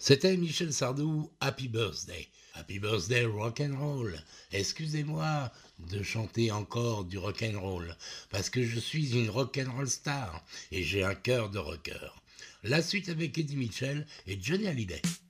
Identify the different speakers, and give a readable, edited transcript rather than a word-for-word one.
Speaker 1: C'était Michel Sardou, Happy Birthday. Happy Birthday rock and roll. Excusez-moi de chanter encore du rock and roll, parce que je suis une rock and roll star et j'ai un cœur de rocker. La suite avec Eddie Mitchell et Johnny Hallyday.